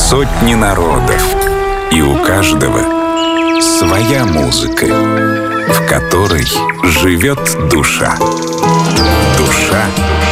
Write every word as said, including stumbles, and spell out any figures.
Сотни народов, и у каждого своя музыка, в которой живет душа. Душа